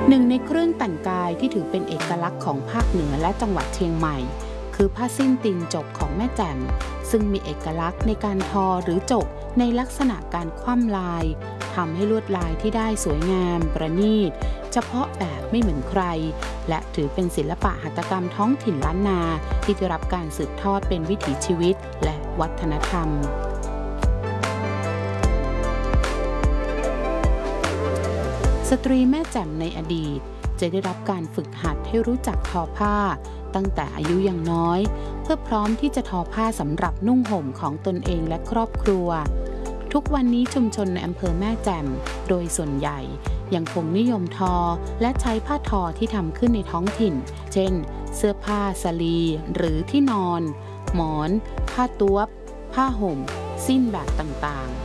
หนึ่งในเครื่องแต่งกายที่ถือเป็นเอกลักษณ์ของภาคเหนือและจังหวัดเชียงใหม่คือผ้าสิ้นตีนจกของแม่แจ่มซึ่งมีเอกลักษณ์ในการทอหรือจกในลักษณะการคว่ำลายทำให้ลวดลายที่ได้สวยงามประณีตเฉพาะแบบไม่เหมือนใครและถือเป็นศิลปะหัตถกรรมท้องถิ่นล้านนาที่ได้รับการสืบทอดเป็นวิถีชีวิตและวัฒนธรรมสตรีแม่แจ่มในอดีตจะได้รับการฝึกหัดให้รู้จักทอผ้าตั้งแต่อายุยังน้อยเพื่อพร้อมที่จะทอผ้าสำหรับนุ่งห่มของตนเองและครอบครัวทุกวันนี้ชุมชนในอำเภอแม่แจ่มโดยส่วนใหญ่ยังคงนิยมทอและใช้ผ้าทอที่ทำขึ้นในท้องถิ่นเช่นเสื้อผ้าสลีหรือที่นอนหมอนผ้าต๊วบผ้าห่มสิ้นแบบต่างๆ